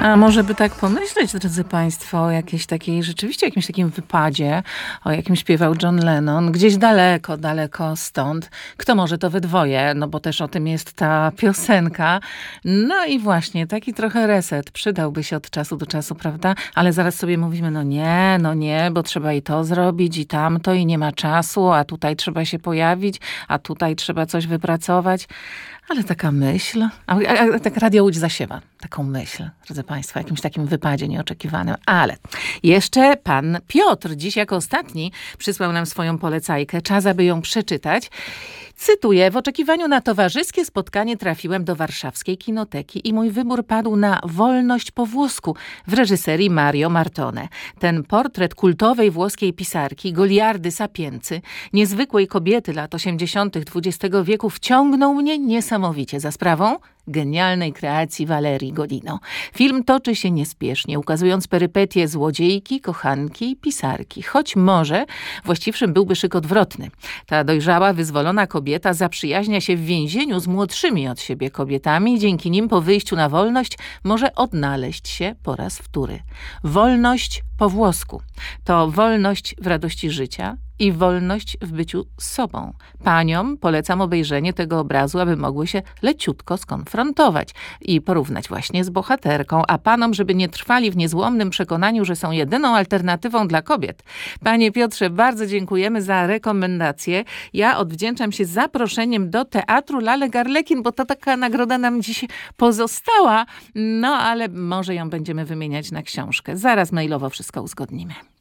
A może by tak pomyśleć, drodzy Państwo, o jakiejś takiej, rzeczywiście jakimś takim wypadzie, o jakim śpiewał John Lennon, gdzieś daleko, daleko stąd. Kto może, to we dwoje, no bo też o tym jest ta piosenka. No i właśnie, taki trochę reset przydałby się od czasu do czasu, prawda? Ale zaraz sobie mówimy, no nie, bo trzeba i to zrobić, i tamto, i nie ma czasu, a tutaj trzeba się pojawić, a tutaj trzeba coś wypracować. Ale taka myśl, a tak Radio Łódź zasiewa taką myśl, drodzy Państwo, jakimś takim wypadzie nieoczekiwanym. Ale jeszcze pan Piotr dziś jako ostatni przysłał nam swoją polecajkę. Czas, aby ją przeczytać. Cytuję: w oczekiwaniu na towarzyskie spotkanie trafiłem do warszawskiej kinoteki i mój wybór padł na Wolność po włosku w reżyserii Mario Martone. Ten portret kultowej włoskiej pisarki Goliardy Sapiency, niezwykłej kobiety lat 80. XX wieku, wciągnął mnie niesamowicie za sprawą genialnej kreacji Valerii Golino. Film toczy się niespiesznie, ukazując perypetie złodziejki, kochanki i pisarki. Choć może właściwszym byłby szyk odwrotny. Ta dojrzała, wyzwolona kobieta zaprzyjaźnia się w więzieniu z młodszymi od siebie kobietami i dzięki nim po wyjściu na wolność może odnaleźć się po raz wtóry. Wolność po włosku to wolność w radości życia i wolność w byciu z sobą. Paniom polecam obejrzenie tego obrazu, aby mogły się leciutko skonfrontować i porównać właśnie z bohaterką, a panom, żeby nie trwali w niezłomnym przekonaniu, że są jedyną alternatywą dla kobiet. Panie Piotrze, bardzo dziękujemy za rekomendację. Ja odwdzięczam się zaproszeniem do Teatru Lalek Arlekin, bo to taka nagroda nam dziś pozostała, no ale może ją będziemy wymieniać na książkę. Zaraz mailowo wszystko uzgodnimy.